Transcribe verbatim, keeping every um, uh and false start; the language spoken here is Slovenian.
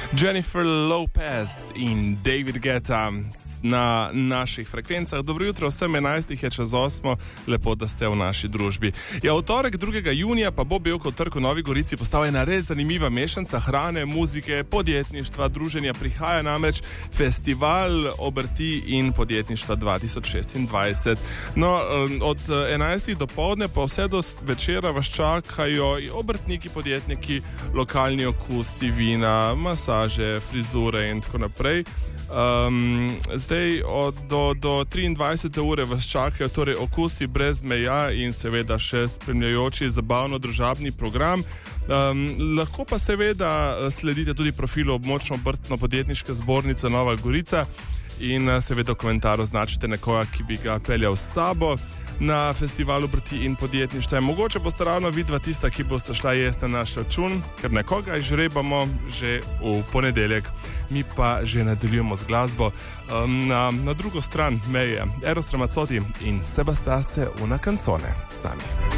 Jennifer Lopez in David Guetta na naših frekvencah. Dobro jutro, vsem enajstih je čez osmo, lepo, da ste v naši družbi. Ja, v torek drugega junija pa bo Bevkov trg v Novi Gorici postal ena res zanimiva mešanca hrane, muzike, podjetništva, druženja. Prihaja namreč Festival obrti in podjetništva dva tisoč šestindvajset. No, od enajstih do povdne pa vse do večera vas čakajo obrtniki, podjetniki, lokalni okusi, vina, masaže, frizure in tako naprej. Um, zdaj od, do, do triindvajsete ure vas čakajo torej okusi brez meja in seveda še spremljajoči zabavno-družabni program. Um, lahko pa seveda sledite tudi profilu območno obrtno-podjetniške zbornice Nova Gorica in seveda v komentar označite nekoga, ki bi ga peljal s sabo na festivalu obrti in podjetništva. Mogoče boste ravno vidva tista, ki boste šla jesti na naš račun, ker nekoga žrebamo že v ponedeljek. Mi pa že nadaljujemo z glasbo. Um, na, na drugo stran meje Eros Ramazzotti in Sebastase una canzone s nami.